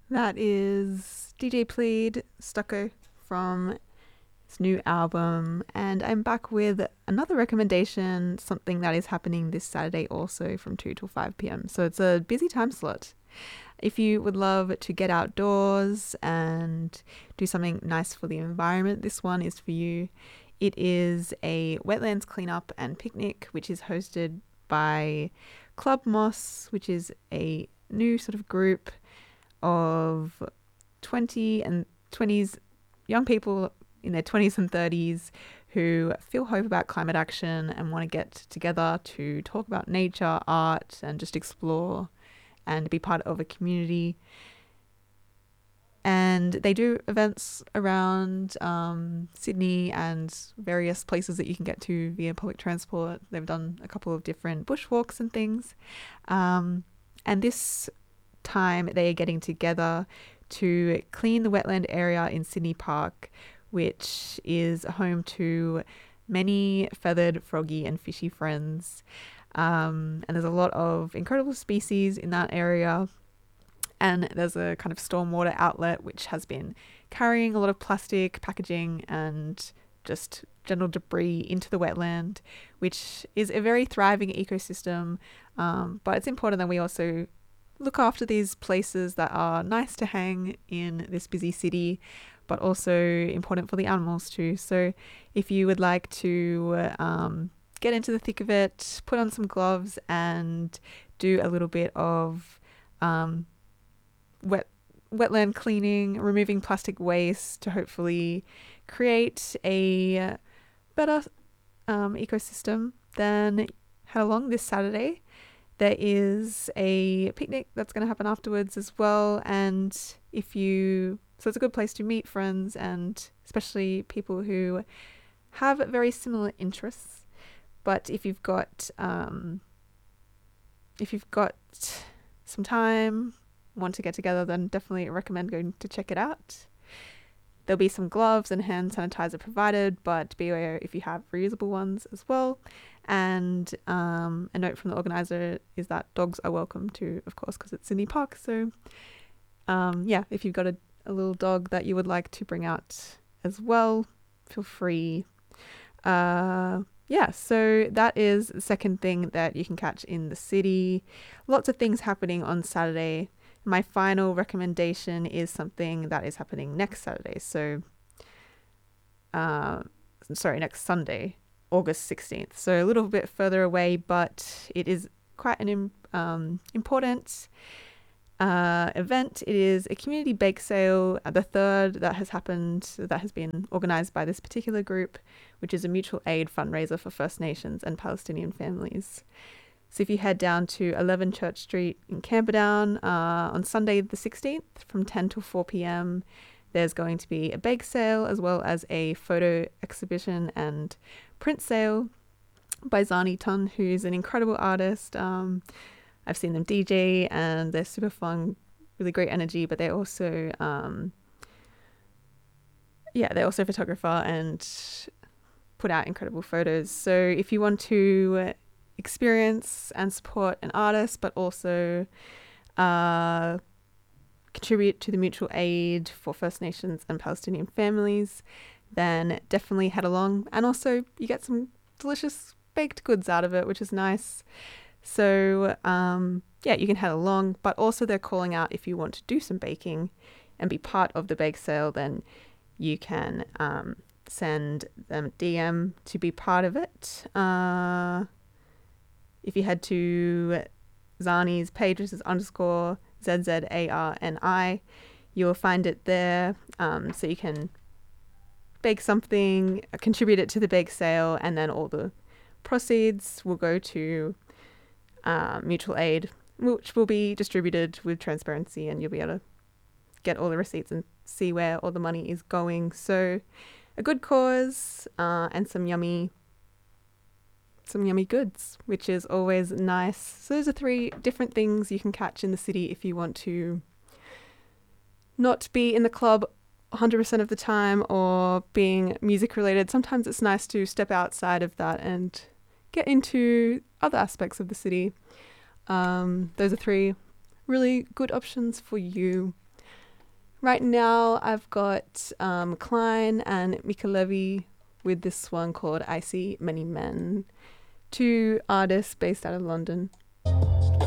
That is DJ Plead, Stucco from his new album. And I'm back with another recommendation, something that is happening this Saturday also from 2 till 5 p.m. So it's a busy time slot. If you would love to get outdoors and do something nice for the environment, this one is for you. It is a wetlands cleanup and picnic, which is hosted by Club Moss, which is a new sort of group of 20 and 20s young people in their 20s and 30s who feel hope about climate action and want to get together to talk about nature, art, and just explore and be part of a community. And they do events around Sydney and various places that you can get to via public transport. They've done a couple of different bushwalks and things. And this time they are getting together to clean the wetland area in Sydney Park, which is home to many feathered, froggy, and fishy friends. And there's a lot of incredible species in that area. And there's a kind of stormwater outlet which has been carrying a lot of plastic packaging and just general debris into the wetland, which is a very thriving ecosystem. But it's important that we also look after these places that are nice to hang in this busy city, but also important for the animals too. So if you would like to get into the thick of it, put on some gloves and do a little bit of wetland cleaning, removing plastic waste to hopefully create a better ecosystem, then head along this Saturday. There is a picnic that's going to happen afterwards as well. And so it's a good place to meet friends and especially people who have very similar interests. But if you've got some time, want to get together, then definitely recommend going to check it out. There'll be some gloves and hand sanitizer provided, but be aware if you have reusable ones as well. And a note from the organizer is that dogs are welcome too, of course, because it's Sydney Park. So if you've got a little dog that you would like to bring out as well, feel free. So that is the second thing that you can catch in the city. Lots of things happening on Saturday. My final recommendation is something that is happening next Saturday. So, next Sunday, August 16th. So a little bit further away, but it is quite an important event. It is a community bake sale, the third that has been organised by this particular group, which is a mutual aid fundraiser for First Nations and Palestinian families. So if you head down to 11 Church Street in Camperdown on Sunday the 16th from 10 till 4 p.m, there's going to be a bake sale as well as a photo exhibition and print sale by Zani Tun, who's an incredible artist. I've seen them DJ and they're super fun, really great energy, but they're also a photographer and put out incredible photos. So if you want to experience and support an artist, but also contribute to the mutual aid for First Nations and Palestinian families, then definitely head along. And also you get some delicious baked goods out of it, which is nice. So you can head along, but also they're calling out if you want to do some baking and be part of the bake sale, then you can send them a DM to be part of it. If you head to Zani's page, which is _ZZARNI, you'll find it there. So you can bake something, contribute it to the bake sale, and then all the proceeds will go to mutual aid, which will be distributed with transparency, and you'll be able to get all the receipts and see where all the money is going. So a good cause and some yummy goods, which is always nice. So those are 3 different things you can catch in the city if you want to not be in the club 100% of the time or being music related. Sometimes it's nice to step outside of that and get into other aspects of the city. Those are 3 really good options for you. Right now, I've got Klein and Mika Levy with this one called I See Many Men, two artists based out of London.